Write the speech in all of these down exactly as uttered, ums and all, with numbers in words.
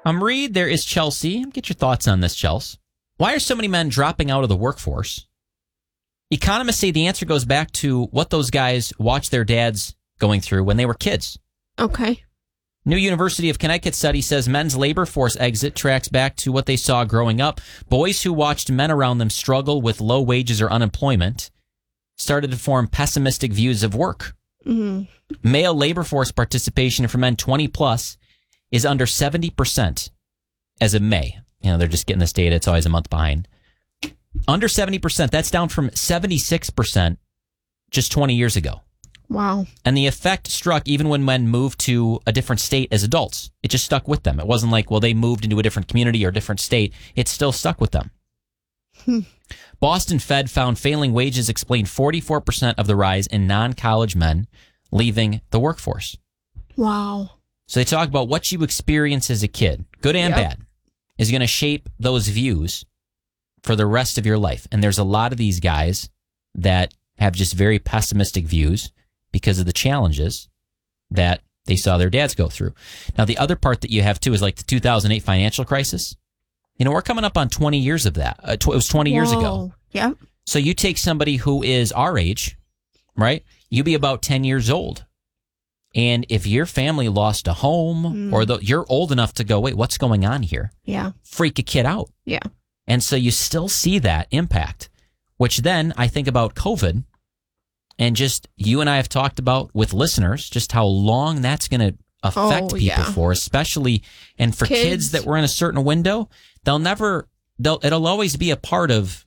Um, Reed, there is Chelsea. Get your thoughts on this, Chelsea. Why are so many men dropping out of the workforce? Economists say the answer goes back to what those guys watched their dads going through when they were kids. Okay. New University of Connecticut study says men's labor force exit tracks back to what they saw growing up. Boys who watched men around them struggle with low wages or unemployment started to form pessimistic views of work. Mm-hmm. Male labor force participation for men twenty plus is under seventy percent as of May. You know, they're just getting this data. It's always a month behind. Under seventy percent. That's down from seventy-six percent just twenty years ago. Wow. And the effect struck even when men moved to a different state as adults. It just stuck with them. It wasn't like, well, they moved into a different community or a different state. It still stuck with them. Hmm. Boston Fed found failing wages explained forty-four percent of the rise in non-college men leaving the workforce. Wow. So they talk about what you experience as a kid, good and Yep. bad, is going to shape those views for the rest of your life. And there's a lot of these guys that have just very pessimistic views because of the challenges that they saw their dads go through. Now, the other part that you have, too, is like the two thousand eight financial crisis. You know, we're coming up on twenty years of that. Uh, tw- it was twenty Whoa. years ago. Yep. So you take somebody who is our age, right? You be about ten years old. And if your family lost a home Mm. or the, you're old enough to go, wait, what's going on here? Yeah. Freak a kid out. Yeah. And so you still see that impact, which then I think about COVID and just you and I have talked about with listeners, just how long that's going to affect Oh, people yeah. for, especially, and for kids. Kids. that were in a certain window, they'll never, they'll, it'll always be a part of,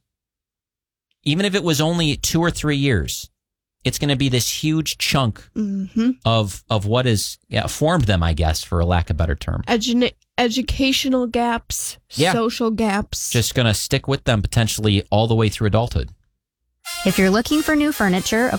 even if it was only two or three years, it's going to be this huge chunk Mm-hmm. of, of what has yeah, formed them, I guess, for a lack of a better term. Edu- educational gaps, Yeah. social gaps. Just going to stick with them potentially all the way through adulthood. If you're looking for new furniture,